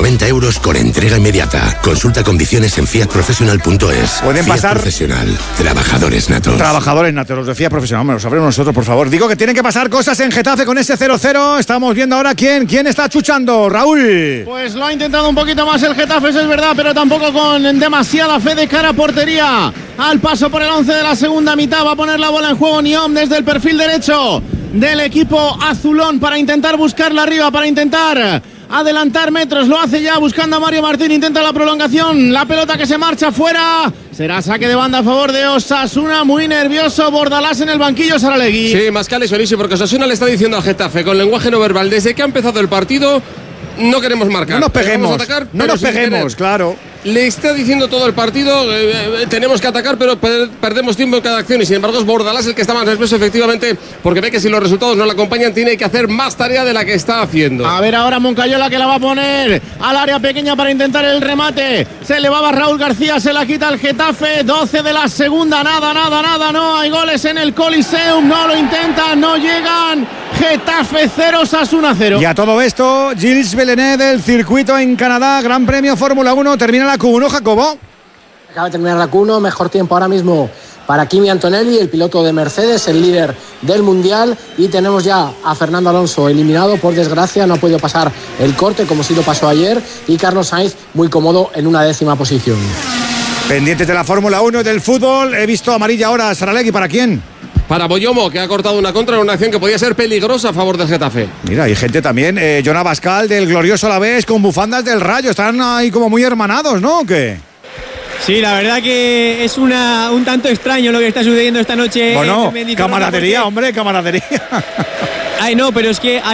90 euros con entrega inmediata. Consulta condiciones en fiatprofessional.es. Pueden Fiat pasar... Profesional. Trabajadores natos. Trabajadores natos, los de Fiat Profesional. Hombre, lo sabremos nosotros, por favor. Digo que tienen que pasar cosas en Getafe con ese 0-0. Estamos viendo ahora quién está chuchando. Raúl. Pues lo ha intentado un poquito más el Getafe, eso es verdad, pero tampoco con demasiada fe de cara a portería. Al paso por el 11 de la segunda mitad va a poner la bola en juego Nyom desde el perfil derecho del equipo azulón para intentar buscarla arriba, para intentar adelantar metros. Lo hace ya buscando a Mario Martín, intenta la prolongación, la pelota que se marcha fuera. Será saque de banda a favor de Osasuna. Muy nervioso Bordalás en el banquillo, Saralegui. Sí, Mascali Solisi, porque Osasuna le está diciendo al Getafe con lenguaje no verbal desde que ha empezado el partido: no queremos marcar, no nos peguemos, atacar, no nos peguemos, claro. Le está diciendo todo el partido, tenemos que atacar, pero perdemos tiempo en cada acción. Y sin embargo es Bordalás el que está más nervioso, efectivamente, porque ve que si los resultados no le acompañan tiene que hacer más tarea de la que está haciendo. A ver ahora Moncayola, que la va a poner al área pequeña para intentar el remate. Se elevaba Raúl García, se la quita el Getafe. 12 de la segunda, nada, no hay goles en el Coliseum, no lo intentan, no llegan. Getafe 0, Osasuna 0. Y a todo esto, Gilles Villeneuve del circuito en Canadá, Gran Premio Fórmula 1, termina la Q1, Jacobo. Acaba de terminar la Q1, mejor tiempo ahora mismo para Kimi Antonelli, el piloto de Mercedes, el líder del Mundial, y tenemos ya a Fernando Alonso eliminado, por desgracia, no ha podido pasar el corte como sí lo pasó ayer, y Carlos Sainz muy cómodo en una 10ª posición. Pendientes de la Fórmula 1 y del fútbol, he visto amarilla ahora, Saralegui, ¿para quién? Para Boyomo, que ha cortado una contra en una acción que podía ser peligrosa a favor del Getafe. Mira, hay gente también, Jon Abascal del glorioso Alavés con bufandas del Rayo, están ahí como muy hermanados, ¿no? ¿O qué? Sí, la verdad que es un tanto extraño lo que está sucediendo esta noche. Bueno, camaradería, hombre, camaradería. Ay, no, pero es que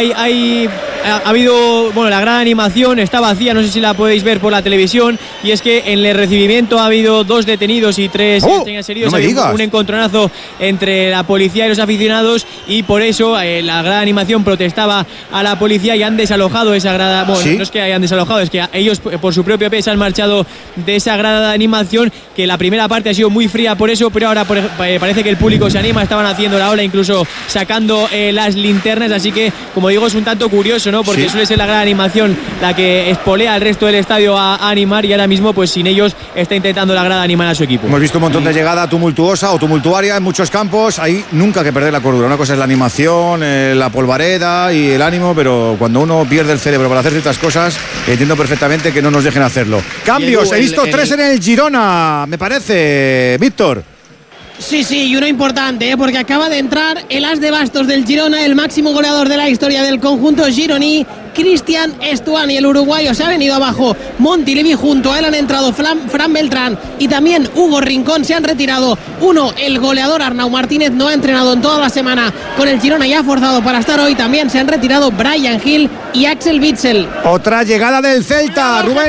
ha habido, bueno, la gran animación está vacía, no sé si la podéis ver por la televisión, y es que en el recibimiento ha habido 2 detenidos y 3 heridos. No me digas. Un encontronazo entre la policía y los aficionados, y por eso la gran animación protestaba a la policía y han desalojado esa grada. Bueno, ¿sí? No es que hayan desalojado, es que ellos por su propio peso han marchado de esa grada de animación, que la primera parte ha sido muy fría por eso, pero ahora parece que el público se anima, estaban haciendo la ola, incluso sacando las linternas. Así que, como digo, es un tanto curioso, ¿no? Porque suele ser la gran animación la que espolea al resto del estadio a animar, y ahora mismo, pues sin ellos, está intentando la grada animar a su equipo. Hemos visto un montón de llegada tumultuosa o tumultuaria en muchos campos. Ahí nunca que perder la cordura. Una cosa es la animación, la polvareda y el ánimo, pero cuando uno pierde el cerebro para hacer ciertas cosas, entiendo perfectamente que no nos dejen hacerlo. Cambios, he visto 3 en el Girona, me parece, Víctor. Sí, y uno importante, porque acaba de entrar el as de bastos del Girona, el máximo goleador de la historia del conjunto gironí, Cristian Estuani, el uruguayo. Se ha venido abajo Montilivi, junto a él han entrado Fran Beltrán y también Hugo Rincón. Se han retirado el goleador Arnau Martínez, no ha entrenado en toda la semana con el Girona y ha forzado para estar hoy. También se han retirado Brian Hill y Axel Witsel. Otra llegada del Celta, Rubén.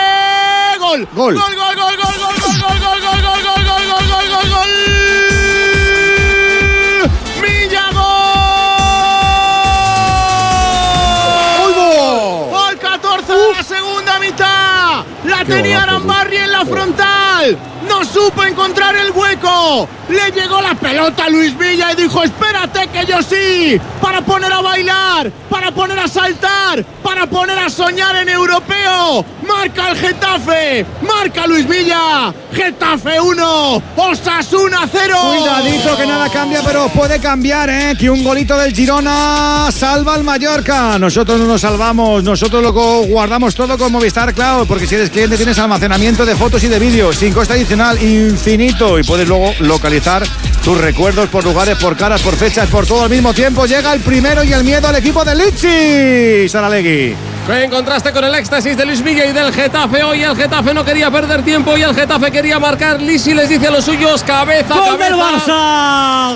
¡Gol! ¡Gol! ¡Villa, gol! ¡Gol 14 de la segunda mitad! La tenía Arambarri en la frontal. No supo encontrar el hueco. Le llegó la pelota a Luis Villa y dijo: espérate que yo sí. Para poner a bailar, para poner a saltar, para poner a soñar en europeo. Marca el Getafe, marca Luis Villa. Getafe 1, Osasuna 0. Cuidadito que nada cambia, pero puede cambiar, que un golito del Girona salva al Mallorca. Nosotros no nos salvamos, nosotros lo guardamos todo con Movistar Cloud, porque si eres cliente tienes almacenamiento de fotos y de vídeos sin coste adicional infinito, y puedes luego localizar tus recuerdos por lugares, por caras, por fechas, por todo al mismo tiempo. Llega el primero y el miedo al equipo de Lichi, Saralegui. En contraste con el éxtasis de Luis Villa y del Getafe, hoy el Getafe no quería perder tiempo y el Getafe quería marcar. Lichi les dice a los suyos: cabeza, ¡Gol del Barça!